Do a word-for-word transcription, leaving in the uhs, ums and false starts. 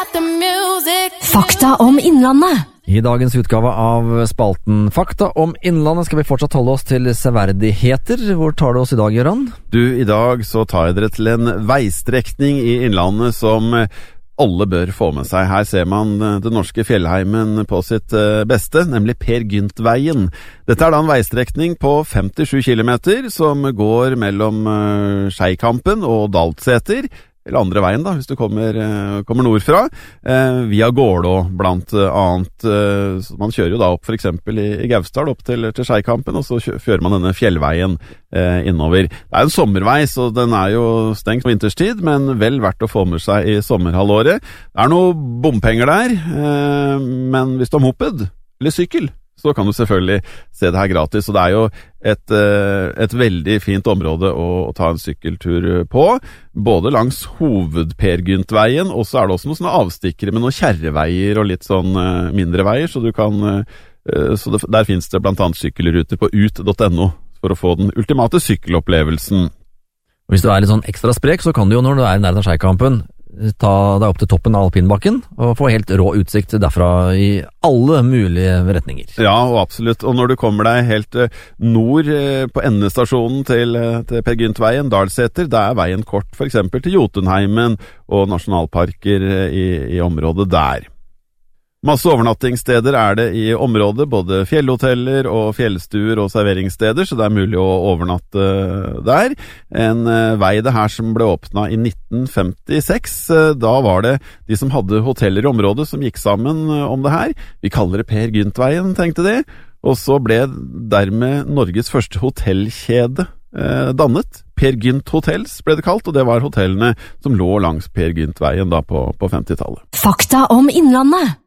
Fakta om Innlandet. I dagens utgave av spalten Fakta om Innlandet skal vi fortsatt holde oss til severdigheter. Hvor tar du oss i dag, Gøran? Du, i dag så tar jeg dere til en veistrekning i Innlandet som alle bør få med seg. Her ser man den norske fjellheimen på sitt beste, nemlig Per Gynt-veien. Dette er da en veistrekning på femtisju kilometer som går mellom Skeikampen og Daltseter, eller andre veien da, hvis du kommer, kommer nordfra, eh, via Gålå blant annet. Eh, så man kjører jo da opp for eksempel i, i Gausdal opp til, til Skeikampen, og så kjører man denne fjellveien eh, innover. Det er en sommervei, så den er jo stengt på vinterstid, men vel verdt å få med seg i sommerhalvåret. Det er noe bompenger der, eh, men hvis du har moped eller sykkel, så kan du selvfølgelig se det her gratis, og det er jo et, et veldig fint område å, å ta en sykkeltur på, både langs hoved-Per Gynt-veien, og så er det også noen sånne avstikkere med noen kjerreveier og litt sånn mindre veier, så du kan, så det, der finnes det blant annet sykkelruter på ut punktum no for å få den ultimate sykkelopplevelsen. Og hvis du er litt sånn ekstra sprek, så kan du jo når du er nær den Skeikampen ta deg opp til toppen av alpinbakken og få helt rå utsikt derfra i alle mulige retninger. Ja, og absolutt. Og når du kommer deg helt nord på endestasjonen til, til Per Gynt-veien, Dalseter, da er veien kort for eksempel til Jotunheimen og nasjonalparker i, i området der. Masse overnattingssteder er det i området, både fjellhoteller og fjellstuer og serveringssteder, så det er mulig å overnatte der. En vei det her som ble åpnet i nitten femtiseks, da var det de som hadde hoteller i området som gikk sammen om det her. Vi kaller det Per Gynt-veien, tenkte de, og så ble dermed Norges første hotellkjede eh, dannet. Per Gynt Hotels ble det kalt, og det var hotellene som lå langs Per Gynt-veien da på, på femtitallet. Fakta om Innlandet.